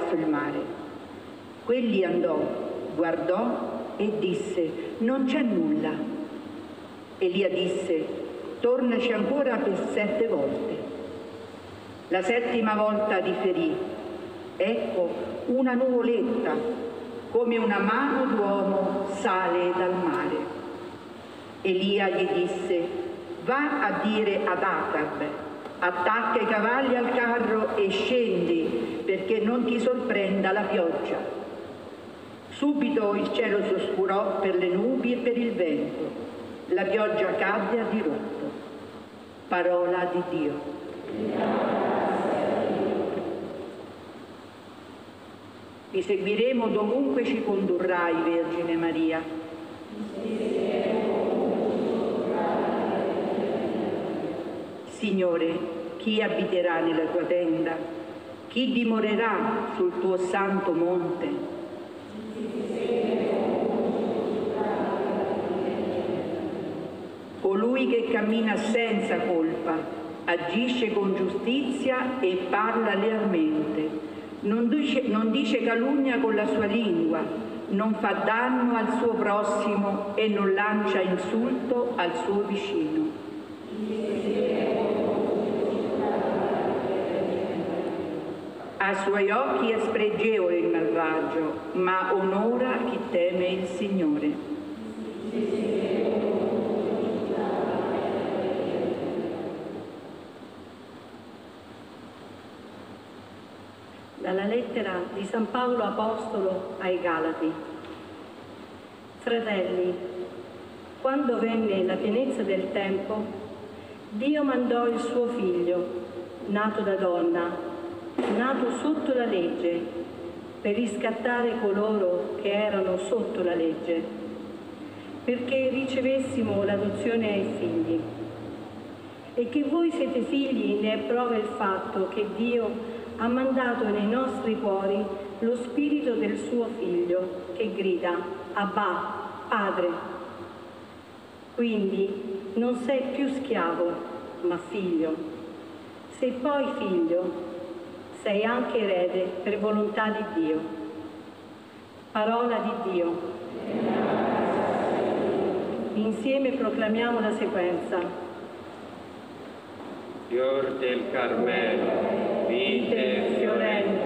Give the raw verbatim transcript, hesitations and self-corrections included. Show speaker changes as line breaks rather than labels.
verso il mare. Quegli andò, guardò e disse: non c'è nulla. Elia disse: tornaci ancora per sette volte. La settima volta riferì: ecco una nuvoletta, come una mano d'uomo sale dal mare. Elia gli disse: va a dire ad Acab: attacca i cavalli al carro e scendi, perché non ti sorprenda la pioggia. Subito il cielo si oscurò per le nubi e per il vento. La pioggia cadde a dirotto. Parola di Dio. Ti seguiremo dovunque ci condurrai, Vergine Maria. Signore, chi abiterà nella tua tenda? Chi dimorerà sul tuo santo monte? Colui che cammina senza colpa, agisce con giustizia e parla lealmente, non dice, non dice calunnia con la sua lingua, non fa danno al suo prossimo e non lancia insulto al suo vicino. A suoi occhi è spregevole il malvagio, ma onora chi teme il Signore.
Dalla lettera di San Paolo Apostolo ai Galati. Fratelli, quando venne la pienezza del tempo, Dio mandò il suo figlio, nato da donna, nato sotto la legge, per riscattare coloro che erano sotto la legge, perché ricevessimo l'adozione ai figli. E che voi siete figli ne è prova il fatto che Dio ha mandato nei nostri cuori lo spirito del suo Figlio, che grida: Abba, Padre. Quindi non sei più schiavo, ma figlio. Sei poi figlio, sei anche erede per volontà di Dio. Parola di Dio. Insieme proclamiamo la sequenza.
Fior del Carmelo, vite fiorente.